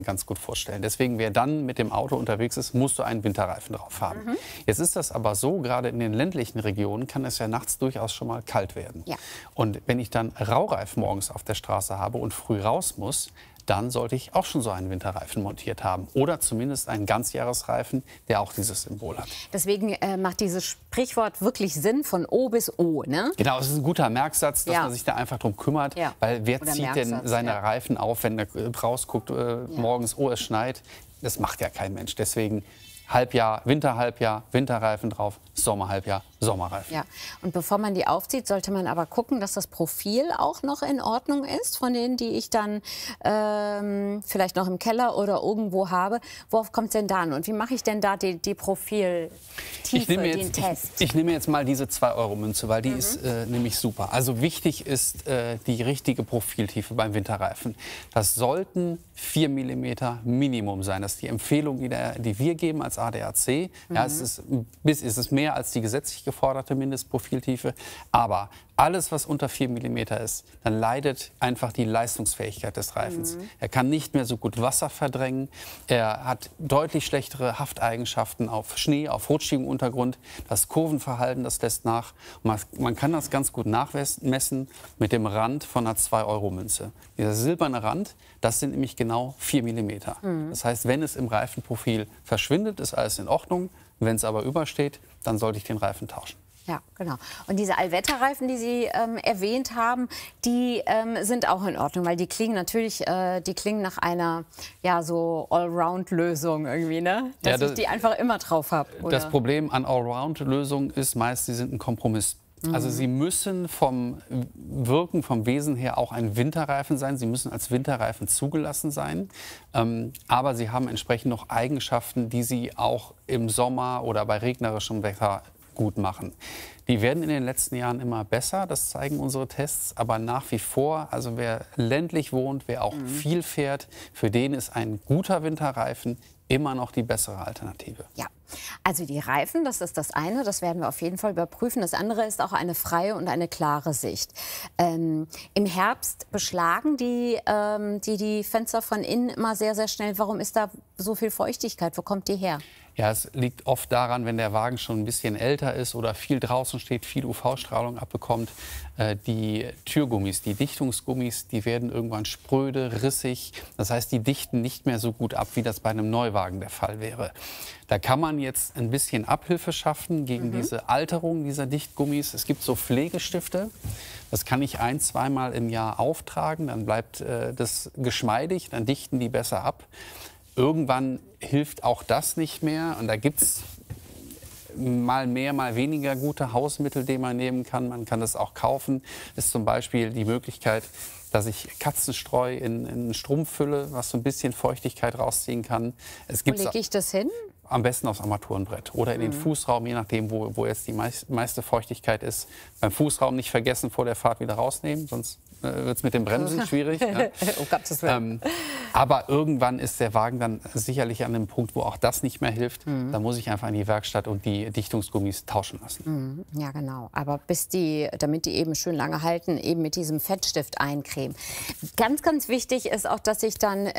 ganz gut vorstellen. Deswegen, wer dann mit dem Auto unterwegs ist, musst du einen Winterreifen drauf haben. Jetzt ist das aber so, gerade in den ländlichen Regionen kann es ja nachts durchaus schon mal kalt werden. Ja. Und wenn ich dann Raureif morgens auf der Straße habe und früh raus muss, dann sollte ich auch schon so einen Winterreifen montiert haben. Oder zumindest einen Ganzjahresreifen, der auch dieses Symbol hat. Deswegen macht dieses Sprichwort wirklich Sinn, von O bis O, ne? Genau, es ist ein guter Merksatz, dass Ja. man sich da einfach drum kümmert. Ja. Weil wer Oder zieht denn Merksatz, seine ja. Reifen auf, wenn er rausguckt morgens, oh, es schneit? Das macht ja kein Mensch. Deswegen Halbjahr, Winterreifen drauf, Sommerhalbjahr, Sommerreifen. Ja, und bevor man die aufzieht, sollte man aber gucken, dass das Profil auch noch in Ordnung ist, von denen, die ich dann vielleicht noch im Keller oder irgendwo habe. Worauf kommt es denn da an? Und wie mache ich denn da die Profiltiefe, den Test? Ich nehme jetzt mal diese 2-Euro-Münze, weil die ist nämlich super. Also wichtig ist die richtige Profiltiefe beim Winterreifen. Das sollten 4 mm Minimum sein. Das ist die Empfehlung, die wir geben als ADAC. Ja, es ist mehr als die gesetzlich geforderte Mindestprofiltiefe. Aber alles, was unter 4 mm ist, dann leidet einfach die Leistungsfähigkeit des Reifens. Er kann nicht mehr so gut Wasser verdrängen. Er hat deutlich schlechtere Hafteigenschaften auf Schnee, auf rutschigem Untergrund. Das Kurvenverhalten, das lässt nach. Und man kann das ganz gut nachmessen mit dem Rand von einer 2-Euro-Münze. Dieser silberne Rand, das sind nämlich genau 4 mm. Das heißt, wenn es im Reifenprofil verschwindet, ist alles in Ordnung. Wenn es aber übersteht, dann sollte ich den Reifen tauschen. Ja, genau. Und diese Allwetterreifen, die Sie erwähnt haben, die sind auch in Ordnung, weil die klingen natürlich, die klingen nach einer so Allround-Lösung irgendwie, ne? Dass ich die einfach immer drauf habe. Das Problem an Allround-Lösungen ist meist, sie sind ein Kompromiss. Also sie müssen vom Wirken, vom Wesen her auch ein Winterreifen sein. Sie müssen als Winterreifen zugelassen sein. Aber sie haben entsprechend noch Eigenschaften, die sie auch im Sommer oder bei regnerischem Wetter gut machen. Die werden in den letzten Jahren immer besser, das zeigen unsere Tests, aber nach wie vor, also wer ländlich wohnt, wer auch viel fährt, für den ist ein guter Winterreifen immer noch die bessere Alternative. Ja, also die Reifen, das ist das eine, das werden wir auf jeden Fall überprüfen. Das andere ist auch eine freie und eine klare Sicht. Im Herbst beschlagen die Fenster von innen immer sehr, sehr schnell. Warum ist da so viel Feuchtigkeit? Wo kommt die her? Ja, es liegt oft daran, wenn der Wagen schon ein bisschen älter ist oder viel draußen steht, viel UV-Strahlung abbekommt. Die Türgummis, die Dichtungsgummis, die werden irgendwann spröde, rissig. Das heißt, die dichten nicht mehr so gut ab, wie das bei einem Neuwagen der Fall wäre. Da kann man jetzt ein bisschen Abhilfe schaffen gegen diese Alterung dieser Dichtgummis. Es gibt so Pflegestifte. Das kann ich 1-, 2-mal im Jahr auftragen. Dann bleibt das geschmeidig, dann dichten die besser ab. Irgendwann hilft auch das nicht mehr. Und da gibt es mal mehr, mal weniger gute Hausmittel, die man nehmen kann. Man kann das auch kaufen. Das ist zum Beispiel die Möglichkeit, dass ich Katzenstreu in Strumpf fülle, was so ein bisschen Feuchtigkeit rausziehen kann. Wo lege ich das hin? Am besten aufs Armaturenbrett oder in den Fußraum, je nachdem, wo jetzt die meiste Feuchtigkeit ist. Beim Fußraum nicht vergessen, vor der Fahrt wieder rausnehmen, sonst wird es mit dem Bremsen schwierig. Ja. Oh Gottes Willen. Aber irgendwann ist der Wagen dann sicherlich an einem Punkt, wo auch das nicht mehr hilft. Da muss ich einfach in die Werkstatt und die Dichtungsgummis tauschen lassen. Ja, genau. Aber damit die eben schön lange halten, eben mit diesem Fettstift eincremen. Ganz, ganz wichtig ist auch, dass ich dann